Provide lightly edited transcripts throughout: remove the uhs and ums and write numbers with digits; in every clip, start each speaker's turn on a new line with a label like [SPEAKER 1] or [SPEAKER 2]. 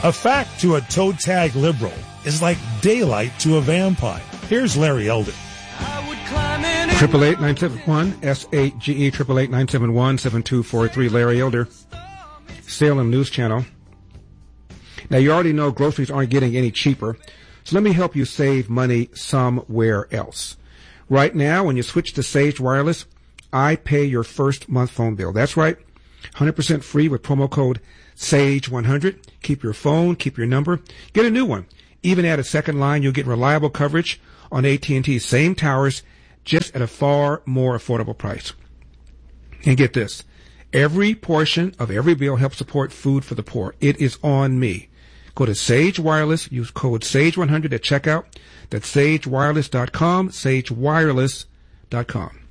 [SPEAKER 1] A fact to a toe tag liberal is like daylight to a vampire. Here's Larry Elder.
[SPEAKER 2] 888-971-SAGE, 888-971-7243, Larry Elder, Salem News Channel. Now, you already know groceries aren't getting any cheaper, so let me help you save money somewhere else. Right now, when you switch to Sage Wireless, I pay your first month phone bill. That's right, 100% free with promo code SAGE100. Keep your phone, keep your number, get a new one. Even add a second line, you'll get reliable coverage on AT&T's same towers, just at a far more affordable price. And get this, every portion of every bill helps support food for the poor. It is on me. Go to Sage Wireless, use code SAGE100 at checkout. That's sagewireless.com, sagewireless.com.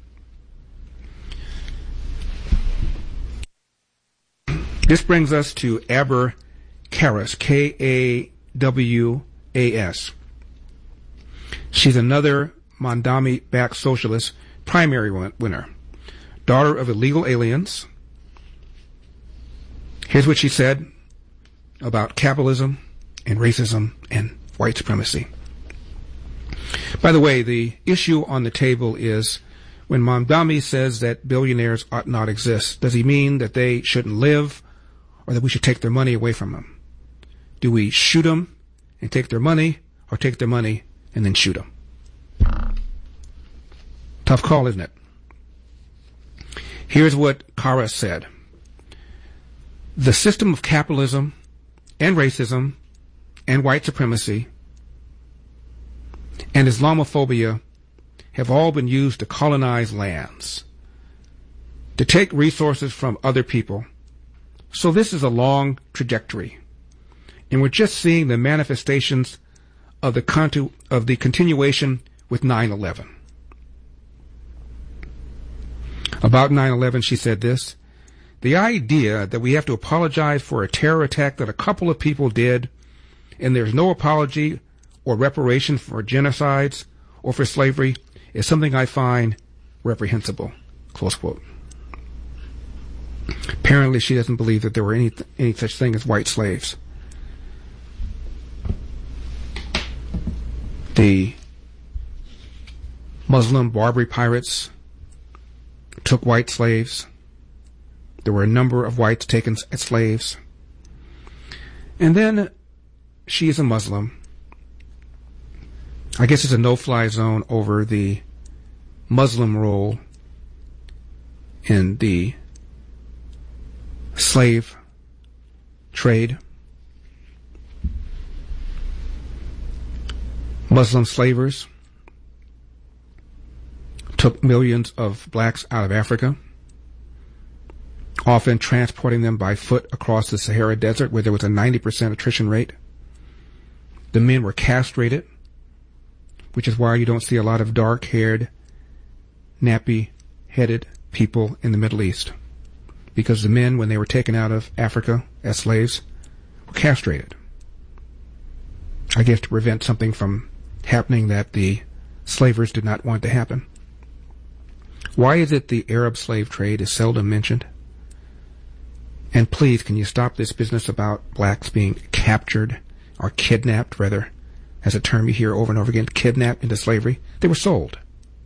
[SPEAKER 2] This brings us to Aber Kawas, Kawas. She's another Mamdani-backed socialist primary winner, daughter of illegal aliens. Here's what she said about capitalism and racism and white supremacy. By the way, the issue on the table is when Mamdani says that billionaires ought not exist, does he mean that they shouldn't live or that we should take their money away from them? Do we shoot them and take their money, or take their money and then shoot them? Tough call, isn't it? Here's what Kawas said. The system of capitalism and racism and white supremacy and Islamophobia have all been used to colonize lands, to take resources from other people. So this is a long trajectory. And we're just seeing the manifestations of the continuation with 9/11. About 9/11, she said this: the idea that we have to apologize for a terror attack that a couple of people did, and there's no apology or reparation for genocides or for slavery, is something I find reprehensible. Close quote. Apparently, she doesn't believe that there were any such thing as white slaves. The Muslim Barbary pirates took white slaves. There were a number of whites taken as slaves. And then she is a Muslim. I guess it's a no-fly zone over the Muslim role in the slave trade. Muslim slavers took millions of blacks out of Africa, often transporting them by foot across the Sahara Desert, where there was a 90% attrition rate. The men were castrated, which is why you don't see a lot of dark-haired, nappy-headed people in the Middle East, because the men, when they were taken out of Africa as slaves, were castrated. I guess to prevent something from happening that the slavers did not want to happen. Why is it the Arab slave trade is seldom mentioned? And please, can you stop this business about blacks being captured, or kidnapped, rather, as a term you hear over and over again, kidnapped into slavery? They were sold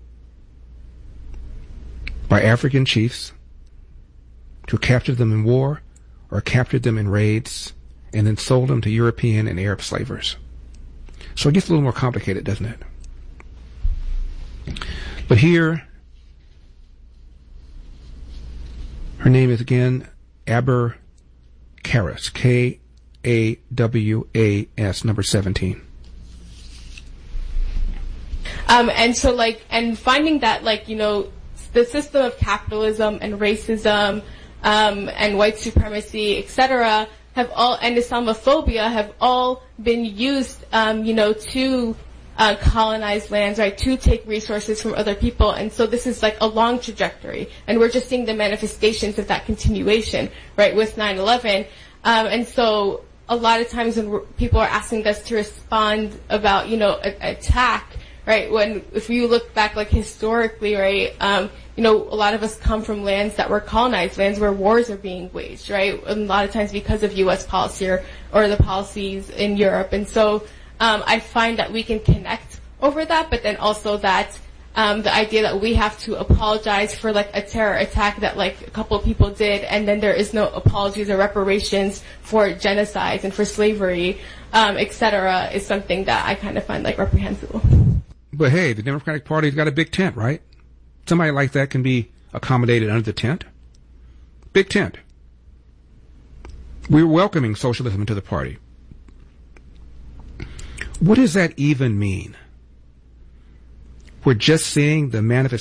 [SPEAKER 2] by African chiefs to capture them in war or captured them in raids and then sold them to European and Arab slavers. So it gets a little more complicated, doesn't it? But here, her name is again Aber Kawas, Kawas, number 17.
[SPEAKER 3] And so, and finding that, the system of capitalism and racism, and white supremacy, etc., have all, and Islamophobia have all been used, to colonize lands, right, to take resources from other people. And so this is a long trajectory, and we're just seeing the manifestations of that continuation, right, with 9/11. And so a lot of times when people are asking us to respond about, attack, right? If you look back, like, historically, right, you know, a lot of us come from lands that were colonized, lands where wars are being waged, right? A lot of times because of U.S. policy or the policies in Europe. And so, I find that we can connect over that, but then also that, the idea that we have to apologize for, like, a terror attack that, like, a couple of people did, and then there is no apologies or reparations for genocides and for slavery, et cetera, is something that I kind of find, like, reprehensible.
[SPEAKER 2] But hey, the Democratic Party's got a big tent, right? Somebody like that can be accommodated under the tent. Big tent. We're welcoming socialism into the party. What does that even mean? We're just seeing the manifestation